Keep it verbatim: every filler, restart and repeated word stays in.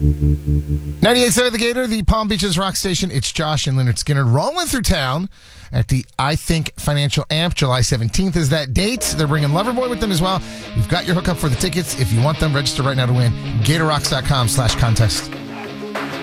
ninety-eight point seven The Gator, the Palm Beaches rock station. It's Josh and Leonard Skinner rolling through town at the I Think Financial Amp. July seventeenth is that date. They're bringing Loverboy with them as well. You've got your hookup for the tickets. If you want them, register right now to win. GatorRocks.com slash contest.